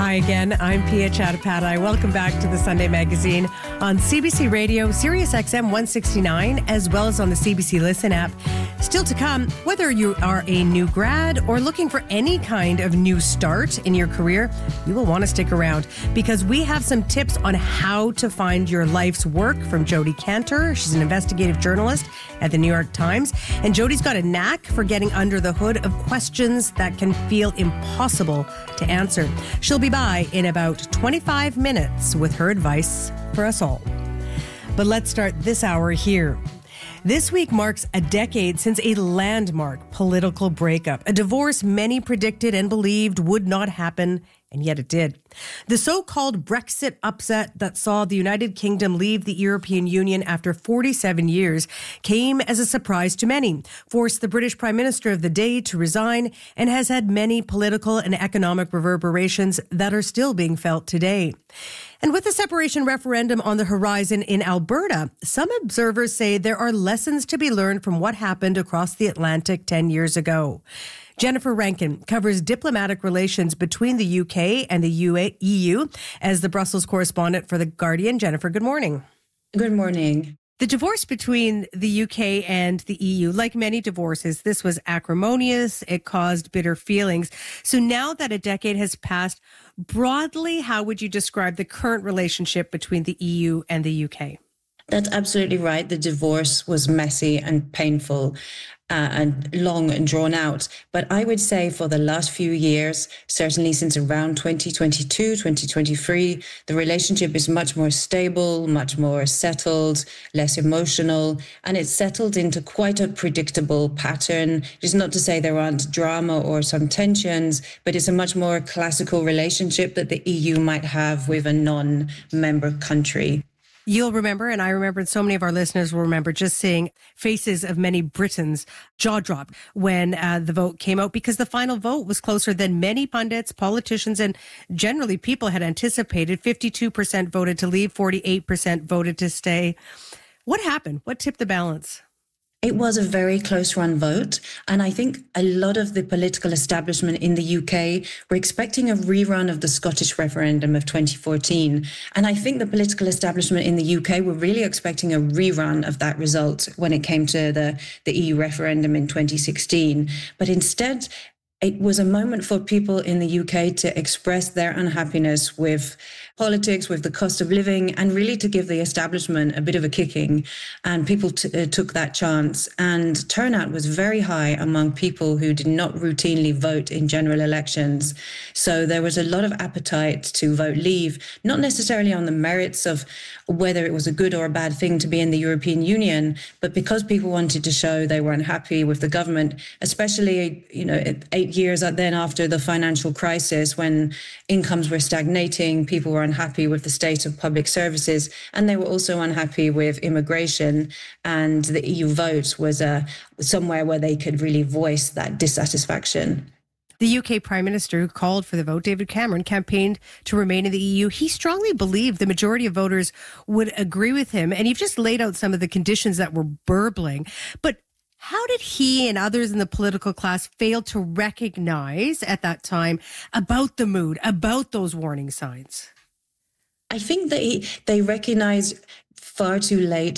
Hi again, I'm Pia Chattopadhyay. Welcome back to the Sunday Magazine on CBC Radio, Sirius XM 169, as well as on the CBC Listen app. Still to come, whether you are a new grad or looking for any kind of new start in your career, you will want to stick around because we have some tips on how to find your life's work from Jodi Kantor. She's an investigative journalist at the New York Times, and Jodi's got a knack for getting under the hood of questions that can feel impossible to answer. She'll be by in about 25 minutes with her advice for us all. But let's start this hour here. This week marks a decade since a landmark political breakup, a divorce many predicted and believed would not happen, and yet it did. The so-called Brexit upset that saw the United Kingdom leave the European Union after 47 years came as a surprise to many, forced the British Prime Minister of the day to resign, and has had many political and economic reverberations that are still being felt today. And with the separation referendum on the horizon in Alberta, some observers say there are lessons to be learned from what happened across the Atlantic 10 years ago. Jennifer Rankin covers diplomatic relations between the UK and the EU as the Brussels correspondent for The Guardian. Jennifer, good morning. Good morning. The divorce between the UK and the EU, like many divorces, this was acrimonious. It caused bitter feelings. So now that a decade has passed, broadly, how would you describe the current relationship between the EU and the UK? That's absolutely right. The divorce was messy and painful and long and drawn out. But I would say for the last few years, certainly since around 2022, 2023, the relationship is much more stable, much more settled, less emotional, and it's settled into quite a predictable pattern. It's not to say there aren't drama or some tensions, but it's a much more classical relationship that the EU might have with a non-member country. You'll remember, and I remember, and so many of our listeners will remember, just seeing faces of many Britons jaw drop when the vote came out, because the final vote was closer than many pundits, politicians, and generally people had anticipated. 52% voted to leave, 48% voted to stay. What happened? What tipped the balance? It was a very close run vote. And I think a lot of the political establishment in the UK were expecting a rerun of the Scottish referendum of 2014. And I think the political establishment in the UK were really expecting a rerun of that result when it came to the EU referendum in 2016. But instead, it was a moment for people in the UK to express their unhappiness with politics, with the cost of living, and really to give the establishment a bit of a kicking. And people took that chance. And turnout was very high among people who did not routinely vote in general elections. So there was a lot of appetite to vote leave, not necessarily on the merits of whether it was a good or a bad thing to be in the European Union, but because people wanted to show they were unhappy with the government, especially, 8 years then after the financial crisis, when incomes were stagnating, people were unhappy with the state of public services, and they were also unhappy with immigration. And the EU vote was somewhere where they could really voice that dissatisfaction. The UK Prime Minister who called for the vote, David Cameron, campaigned to remain in the EU. He strongly believed the majority of voters would agree with him. And you've just laid out some of the conditions that were burbling. But how did he and others in the political class fail to recognize at that time about the mood, about those warning signs? I think they recognized far too late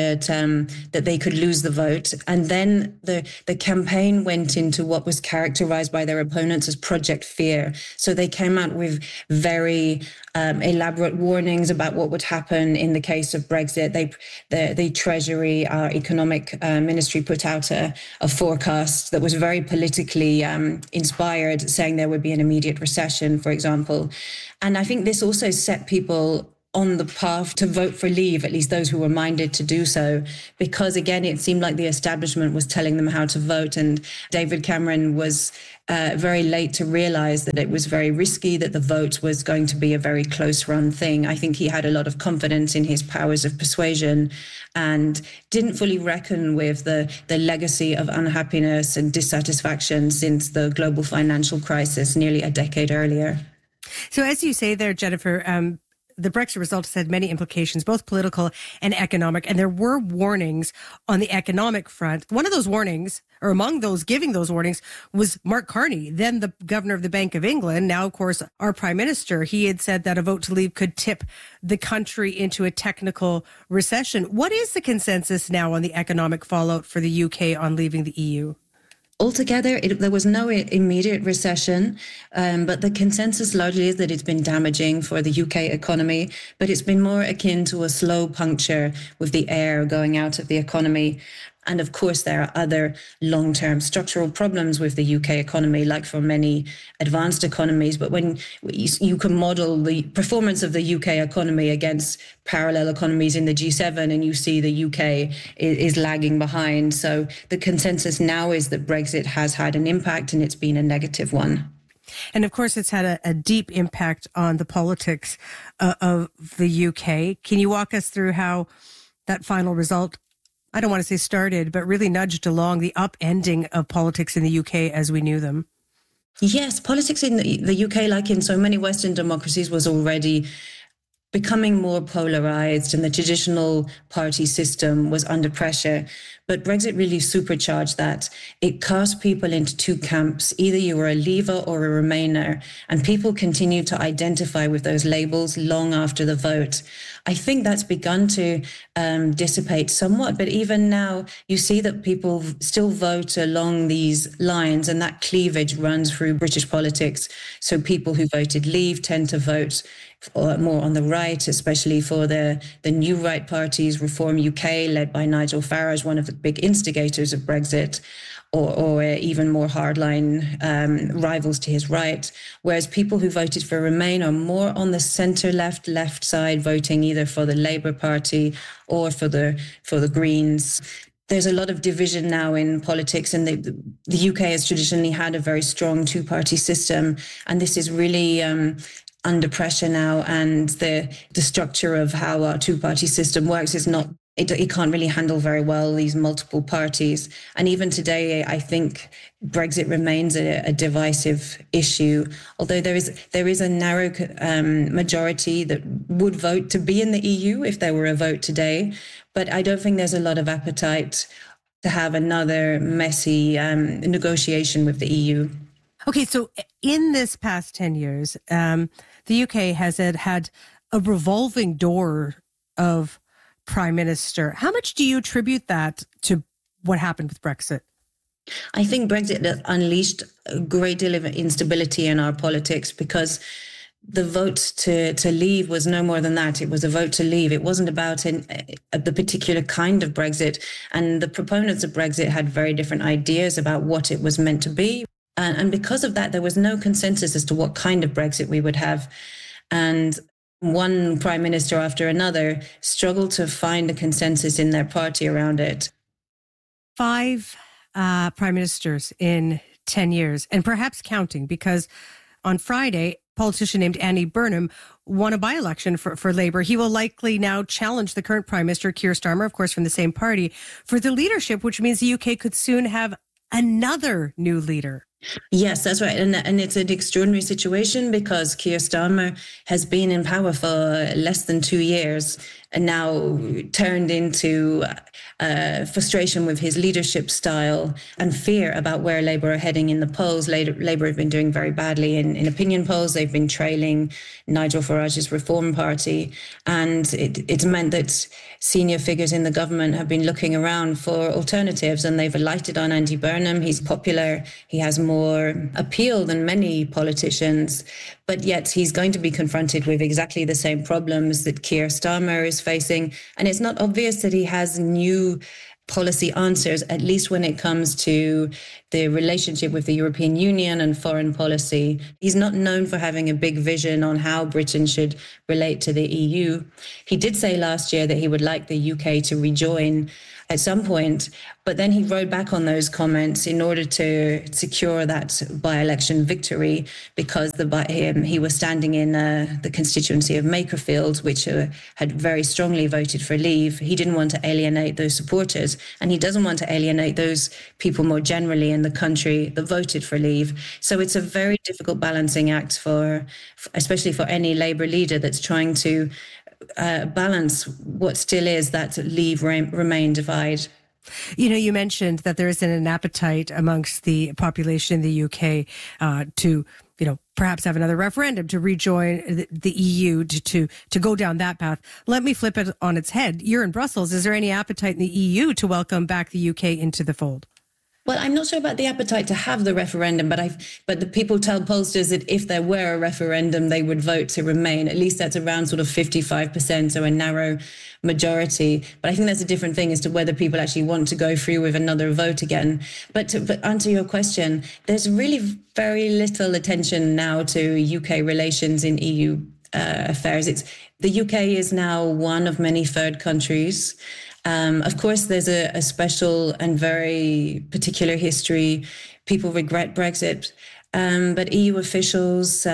that they could lose the vote. And then the campaign went into what was characterized by their opponents as Project Fear. So they came out with very elaborate warnings about what would happen in the case of Brexit. The Treasury, our economic ministry, put out a forecast that was very politically inspired, saying there would be an immediate recession, for example. And I think this also set people on the path to vote for leave, at least those who were minded to do so, because again, it seemed like the establishment was telling them how to vote. And David Cameron was very late to realize that it was very risky, that the vote was going to be a very close run thing. I think he had a lot of confidence in his powers of persuasion and didn't fully reckon with the legacy of unhappiness and dissatisfaction since the global financial crisis nearly a decade earlier. So as you say there, Jennifer, the Brexit result has had many implications, both political and economic, and there were warnings on the economic front. One of those warnings, or among those giving those warnings, was Mark Carney, then the governor of the Bank of England, now, of course, our prime minister. He had said that a vote to leave could tip the country into a technical recession. What is the consensus now on the economic fallout for the UK on leaving the EU? Altogether, there was no immediate recession, but the consensus largely is that it's been damaging for the UK economy, but it's been more akin to a slow puncture with the air going out of the economy. And of course, there are other long-term structural problems with the UK economy, like for many advanced economies. But when you can model the performance of the UK economy against parallel economies in the G7, and you see the UK is lagging behind. So the consensus now is that Brexit has had an impact, and it's been a negative one. And of course, it's had a deep impact on the politics of the UK. Can you walk us through how that final result, I don't want to say started, but really nudged along the upending of politics in the UK as we knew them? Yes, politics in the UK, like in so many Western democracies, was already becoming more polarized, and the traditional party system was under pressure. But Brexit really supercharged that. It cast people into two camps. Either you were a leaver or a remainer, and people continued to identify with those labels long after the vote. I think that's begun to dissipate somewhat, but even now you see that people still vote along these lines, and that cleavage runs through British politics. So people who voted leave tend to vote more on the right, especially for the new right parties, Reform UK, led by Nigel Farage, one of the big instigators of Brexit, or even more hardline rivals to his right. Whereas people who voted for Remain are more on the centre-left side, voting either for the Labour Party or for the Greens. There's a lot of division now in politics, and the UK has traditionally had a very strong two-party system, and this is really under pressure now, and the structure of how our two-party system works is not, it can't really handle very well these multiple parties. And even today, I think Brexit remains a divisive issue, although there is a narrow majority that would vote to be in the EU if there were a vote today. But I don't think there's a lot of appetite to have another messy negotiation with the EU. Okay, so in this past 10 years, the UK has had a revolving door of prime minister. How much do you attribute that to what happened with Brexit? I think Brexit unleashed a great deal of instability in our politics, because the vote to leave was no more than that. It was a vote to leave. It wasn't about the particular kind of Brexit. And the proponents of Brexit had very different ideas about what it was meant to be. And because of that, there was no consensus as to what kind of Brexit we would have. And one prime minister after another struggled to find a consensus in their party around it. 5 prime ministers in 10 years, and perhaps counting, because on Friday, a politician named Andy Burnham won a by-election for Labour. He will likely now challenge the current Prime Minister, Keir Starmer, of course, from the same party, for the leadership, which means the UK could soon have another new leader. Yes, that's right. And it's an extraordinary situation, because Keir Starmer has been in power for less than 2 years, and now turned into frustration with his leadership style and fear about where Labour are heading in the polls. Labour have been doing very badly in opinion polls. They've been trailing Nigel Farage's Reform Party. And it's meant that senior figures in the government have been looking around for alternatives, and they've alighted on Andy Burnham. He's popular. He has more appeal than many politicians, but yet he's going to be confronted with exactly the same problems that Keir Starmer is facing. And it's not obvious that he has new policy answers, at least when it comes to the relationship with the European Union and foreign policy. He's not known for having a big vision on how Britain should relate to the EU. He did say last year that he would like the UK to rejoin at some point. But then he rode back on those comments in order to secure that by-election victory, because he was standing in the constituency of Makerfield, which had very strongly voted for Leave. He didn't want to alienate those supporters, and he doesn't want to alienate those people more generally in the country that voted for Leave. So it's a very difficult balancing act especially for any Labour leader that's trying to balance what still is that Leave Remain divide. You know, you mentioned that there isn't an appetite amongst the population in the UK to, perhaps have another referendum to rejoin the EU, to go down that path. Let me flip it on its head. You're in Brussels. Is there any appetite in the EU to welcome back the UK into the fold? Well, I'm not sure about the appetite to have the referendum, but the people tell pollsters that if there were a referendum, they would vote to remain. At least that's around sort of 55%, so a narrow majority. But I think that's a different thing as to whether people actually want to go through with another vote again. But to answer your question, there's really very little attention now to UK relations in EU affairs. The UK is now one of many third countries. Of course, there's a special and very particular history. People regret Brexit, but EU officials,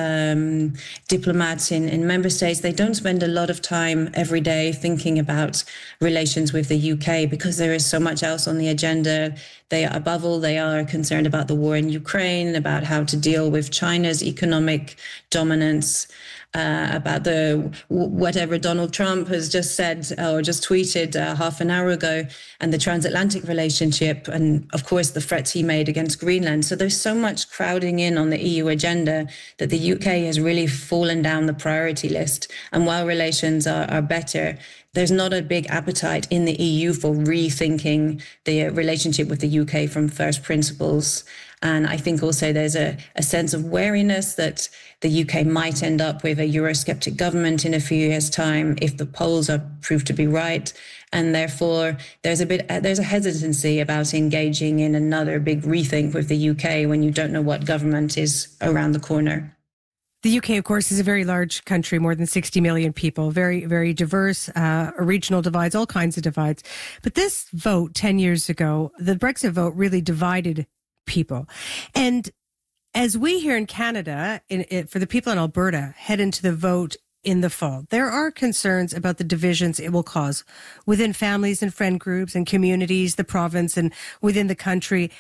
diplomats in member states, they don't spend a lot of time every day thinking about relations with the UK because there is so much else on the agenda. Above all, they are concerned about the war in Ukraine, about how to deal with China's economic dominance, about whatever Donald Trump has just said or just tweeted half an hour ago, and the transatlantic relationship, and of course the threats he made against Greenland. So there's so much crowding in on the EU agenda that the UK has really fallen down the priority list. And while relations are better, there's not a big appetite in the EU for rethinking the relationship with the UK from first principles. And I think also there's a sense of wariness that the UK might end up with a Eurosceptic government in a few years' time if the polls are proved to be right. And therefore, there's a hesitancy about engaging in another big rethink with the UK when you don't know what government is around the corner. The UK, of course, is a very large country, more than 60 million people, very, very diverse, regional divides, all kinds of divides. But this vote 10 years ago, the Brexit vote really divided people. And as we here in Canada, for the people in Alberta, head into the vote in the fall, there are concerns about the divisions it will cause within families and friend groups and communities, the province, and within the country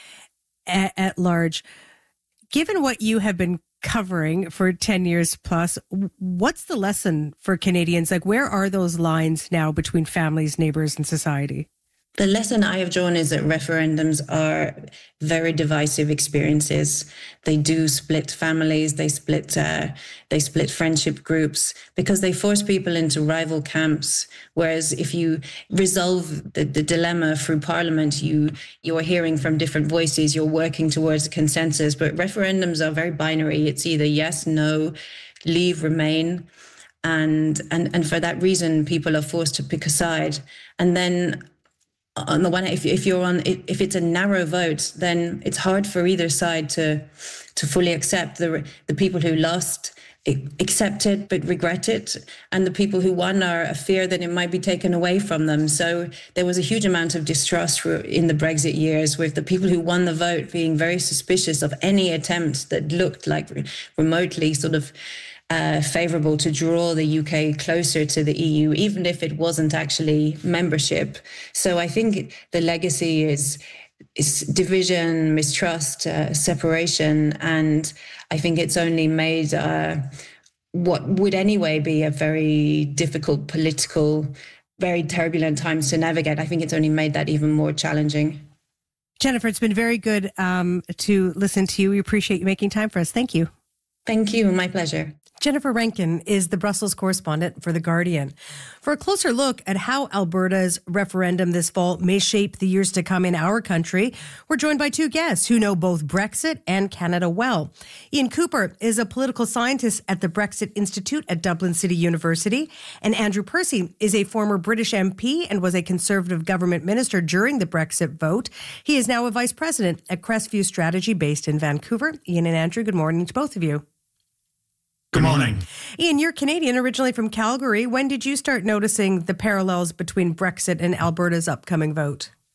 at large. Given what you have been covering for 10 years plus, what's the lesson for Canadians? Like, where are those lines now between families, neighbors, and society? The lesson I have drawn is that referendums are very divisive experiences. They do split families, they split friendship groups, because they force people into rival camps. Whereas if you resolve the dilemma through Parliament, you're hearing from different voices, you're working towards a consensus. But referendums are very binary. It's either yes, no, leave, remain. And for that reason, people are forced to pick a side. And then on the one hand, if it's a narrow vote, then it's hard for either side to fully accept. The people who lost accept it but regret it, and the people who won are a fear that it might be taken away from them. So there was a huge amount of distrust in the Brexit years, with the people who won the vote being very suspicious of any attempt that looked like remotely sort of favourable to draw the UK closer to the EU, even if it wasn't actually membership. So I think the legacy is division, mistrust, separation, and I think it's only made what would anyway be a very difficult political, very turbulent times to navigate. I think it's only made that even more challenging. Jennifer, it's been very good to listen to you. We appreciate you making time for us. Thank you. Thank you. My pleasure. Jennifer Rankin is the Brussels correspondent for The Guardian. For a closer look at how Alberta's referendum this fall may shape the years to come in our country, we're joined by two guests who know both Brexit and Canada well. Ian Cooper is a political scientist at the Brexit Institute at Dublin City University, and Andrew Percy is a former British MP and was a Conservative government minister during the Brexit vote. He is now a vice president at Crestview Strategy based in Vancouver. Ian and Andrew, good morning to both of you. Good morning. Ian, you're Canadian, originally from Calgary. When did you start noticing the parallels between Brexit and Alberta's upcoming vote?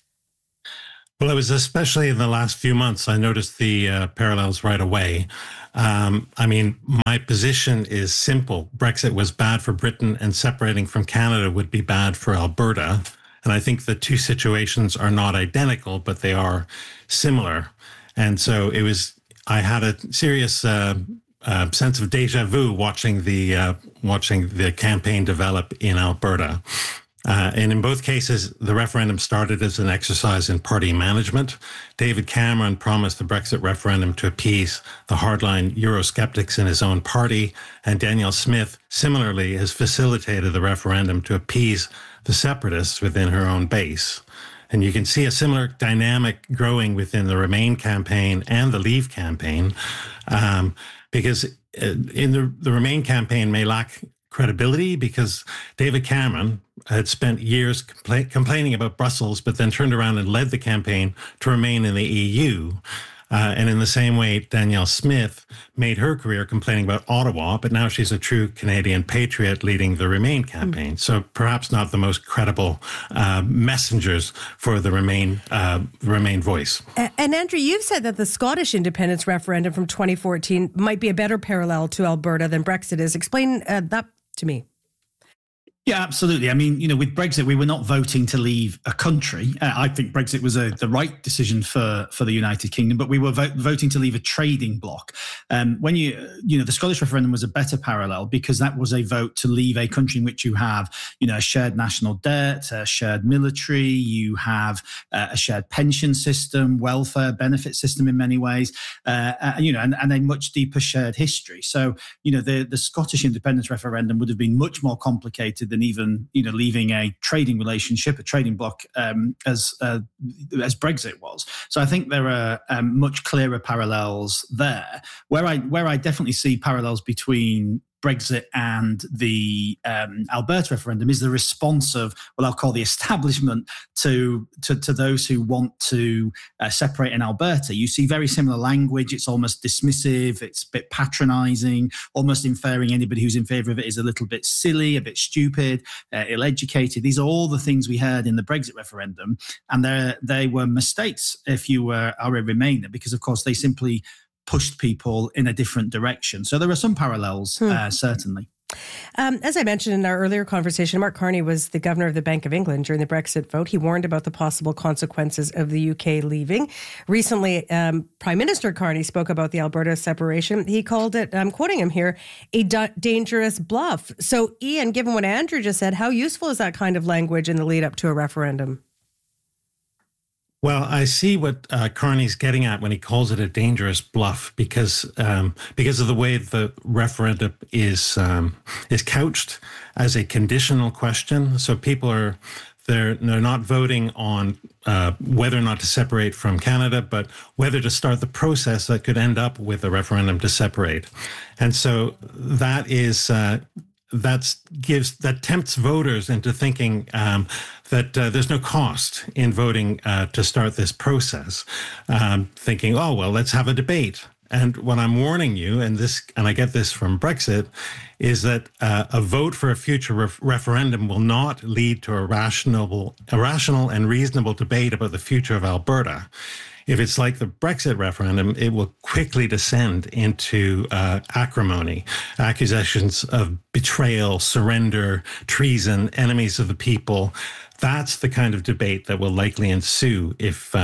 Well, it was especially in the last few months, I noticed the parallels right away. I mean, my position is simple. Brexit was bad for Britain, and separating from Canada would be bad for Alberta. And I think the two situations are not identical, but they are similar. And so I had a serious sense of deja vu watching the campaign develop in Alberta. And in both cases, the referendum started as an exercise in party management. David Cameron promised the Brexit referendum to appease the hardline Eurosceptics in his own party, and Danielle Smith similarly has facilitated the referendum to appease the separatists within her own base. And you can see a similar dynamic growing within the Remain campaign and the Leave campaign, because in the Remain campaign may lack credibility because David Cameron had spent years complaining about Brussels, but then turned around and led the campaign to remain in the EU. And in the same way, Danielle Smith made her career complaining about Ottawa, but now she's a true Canadian patriot leading the Remain campaign. So perhaps not the most credible messengers for the Remain voice. And Andrew, you've said that the Scottish independence referendum from 2014 might be a better parallel to Alberta than Brexit is. Explain that to me. Yeah, absolutely. I mean, with Brexit, we were not voting to leave a country. I think Brexit was the right decision for the United Kingdom, but we were voting to leave a trading bloc. When the Scottish referendum was a better parallel because that was a vote to leave a country in which you have, a shared national debt, a shared military, you have a shared pension system, welfare benefit system in many ways, and a much deeper shared history. So, the Scottish independence referendum would have been much more complicated than even leaving a trading relationship, a trading bloc, as Brexit was. So I think there are much clearer parallels there. Where I definitely see parallels between Brexit and the Alberta referendum is the response of what I'll call the establishment to those who want to separate in Alberta. You see very similar language. It's almost dismissive. It's a bit patronising, almost inferring anybody who's in favour of it is a little bit silly, a bit stupid, ill-educated. These are all the things we heard in the Brexit referendum, and they were mistakes if you are a Remainer, because of course they simply pushed people in a different direction. So there are some parallels, certainly. As I mentioned in our earlier conversation, Mark Carney was the governor of the Bank of England during the Brexit vote. He warned about the possible consequences of the UK leaving. Recently, Prime Minister Carney spoke about the Alberta separation. He called it, I'm quoting him here, a dangerous bluff. So, Ian, given what Andrew just said, how useful is that kind of language in the lead up to a referendum? Well, I see what Carney's getting at when he calls it a dangerous bluff, because of the way the referendum is couched as a conditional question. So people they're not voting on whether or not to separate from Canada, but whether to start the process that could end up with a referendum to separate. And so that is. That tempts voters into thinking that there's no cost in voting to start this process, thinking, oh, well, let's have a debate. And what I'm warning you, and I get this from Brexit, is that a vote for a future referendum will not lead to a rational and reasonable debate about the future of Alberta. If it's like the Brexit referendum, it will quickly descend into acrimony, accusations of betrayal, surrender, treason, enemies of the people. That's the kind of debate that will likely ensue if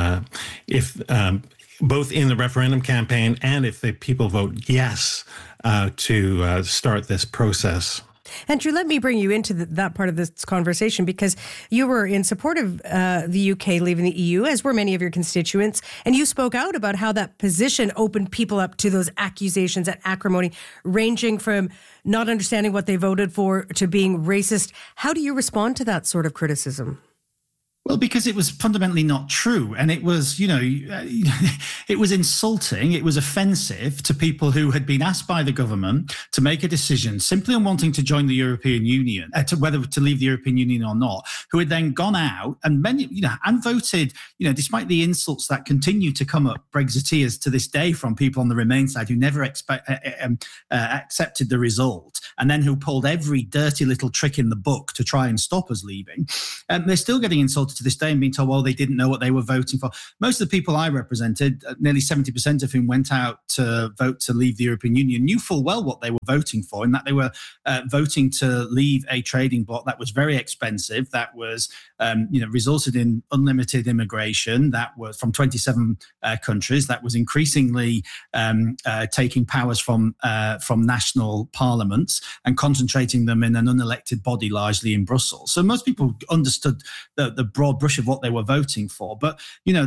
both in the referendum campaign and if the people vote yes to start this process. Andrew, let me bring you into that part of this conversation, because you were in support of the UK leaving the EU, as were many of your constituents, and you spoke out about how that position opened people up to those accusations and acrimony, ranging from not understanding what they voted for to being racist. How do you respond to that sort of criticism? Well, because it was fundamentally not true. And it was, it was insulting. It was offensive to people who had been asked by the government to make a decision simply on wanting to join the European Union, to whether to leave the European Union or not, who had then gone out and many, and voted, despite the insults that continue to come up, Brexiteers to this day from people on the Remain side who never accepted the result, and then who pulled every dirty little trick in the book to try and stop us leaving. They're still getting insulted to this day and being told, well, they didn't know what they were voting for. Most of the people I represented, nearly 70% of whom went out to vote to leave the European Union, knew full well what they were voting for, in that they were voting to leave a trading bloc that was very expensive, that was, resulted in unlimited immigration, that was from 27 countries, that was increasingly taking powers from national parliaments and concentrating them in an unelected body, largely in Brussels. So most people understood the broad brush of what they were voting for, but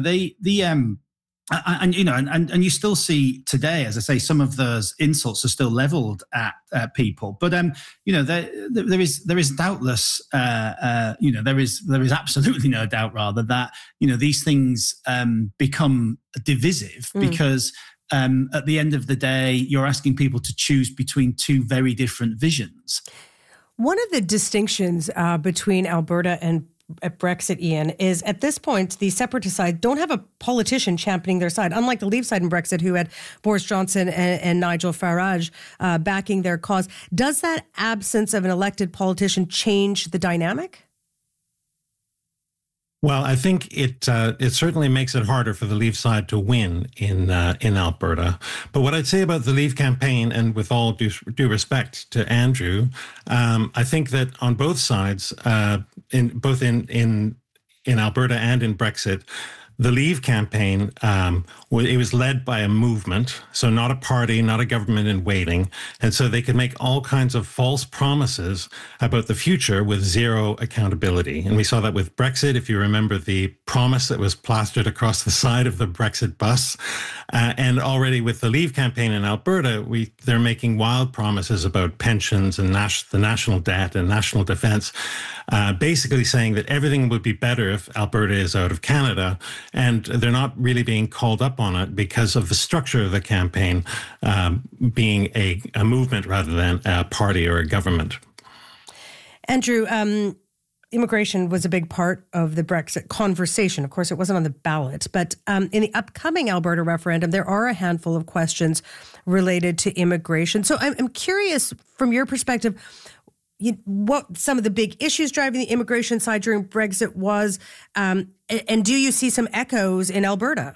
and you still see today, as I say, some of those insults are still levelled at people. But there is doubtless, there is absolutely no doubt, rather, that these things become divisive because at the end of the day, you're asking people to choose between two very different visions. One of the distinctions between Alberta and Brexit, Ian, is at this point, the separatist side don't have a politician championing their side, unlike the Leave side in Brexit, who had Boris Johnson and Nigel Farage backing their cause. Does that absence of an elected politician change the dynamic? Well, I think it certainly makes it harder for the Leave side to win in Alberta. But what I'd say about the Leave campaign, and with all due respect to Andrew, I think that on both sides, in Alberta and in Brexit, the Leave campaign, it was led by a movement, so not a party, not a government in waiting. And so they could make all kinds of false promises about the future with zero accountability. And we saw that with Brexit, if you remember the promise that was plastered across the side of the Brexit bus. And already with the Leave campaign in Alberta, they're making wild promises about pensions and the national debt and national defense, basically saying that everything would be better if Alberta is out of Canada. And they're not really being called up on it because of the structure of the campaign being a movement rather than a party or a government. Andrew, immigration was a big part of the Brexit conversation. Of course, it wasn't on the ballot. But in the upcoming Alberta referendum, there are a handful of questions related to immigration. So I'm curious, from your perspective, what some of the big issues driving the immigration side during Brexit was, and do you see some echoes in Alberta?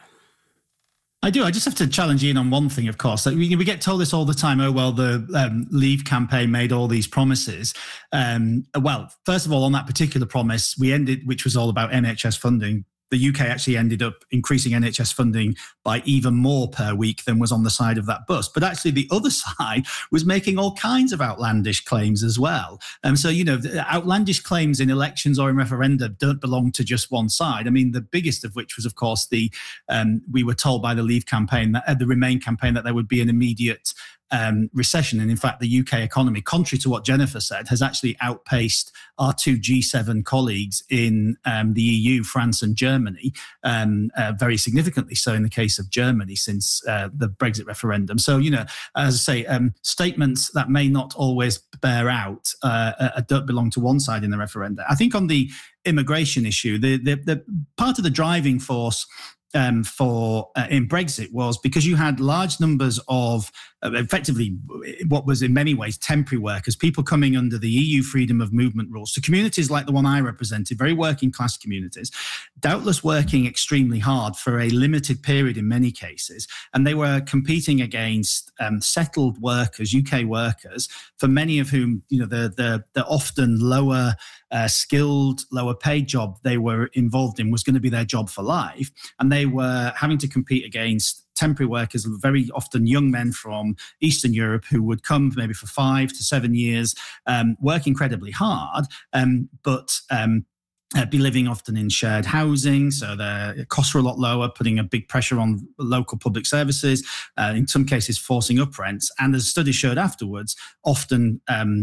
I do. I just have to challenge Ian on one thing, of course. We get told this all the time. Oh, well, the Leave campaign made all these promises. Well, first of all, on that particular promise, we ended, which was all about NHS funding. The UK actually ended up increasing NHS funding by even more per week than was on the side of that bus. But actually, the other side was making all kinds of outlandish claims as well. So, outlandish claims in elections or in referenda don't belong to just one side. I mean, the biggest of which was, of course, we were told by the Leave campaign, the Remain campaign, that there would be an immediate recession. And in fact, the UK economy, contrary to what Jennifer said, has actually outpaced our two G7 colleagues in the EU, France and Germany, very significantly so in the case of Germany since the Brexit referendum. So, as I say, statements that may not always bear out don't belong to one side in the referenda. I think on the immigration issue, the part of the driving force in Brexit was because you had large numbers of effectively what was in many ways temporary workers, people coming under the EU freedom of movement rules. So communities like the one I represented, very working class communities, doubtless working extremely hard for a limited period in many cases. And they were competing against settled workers, UK workers, for many of whom, the often lower skilled, lower paid job they were involved in was going to be their job for life. And they were having to compete against temporary workers, very often young men from Eastern Europe who would come maybe for 5 to 7 years, work incredibly hard, but be living often in shared housing, so the costs were a lot lower, putting a big pressure on local public services, in some cases forcing up rents, and as studies showed afterwards, often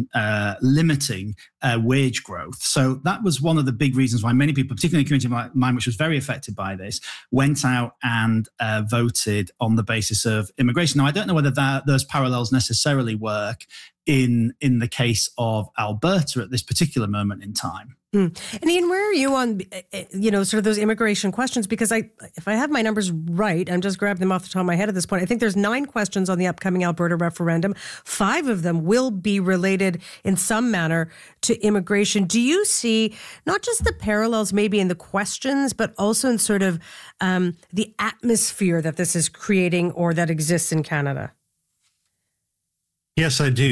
limiting wage growth. So that was one of the big reasons why many people, particularly in a community like mine, which was very affected by this, went out and voted on the basis of immigration. Now, I don't know whether those parallels necessarily work in the case of Alberta at this particular moment in time. And Ian, where are you on, sort of those immigration questions? Because if I have my numbers right, I'm just grabbing them off the top of my head at this point. I think there's 9 questions on the upcoming Alberta referendum. 5 of them will be related in some manner to immigration. Do you see not just the parallels maybe in the questions, but also in sort of the atmosphere that this is creating or that exists in Canada? Yes, I do.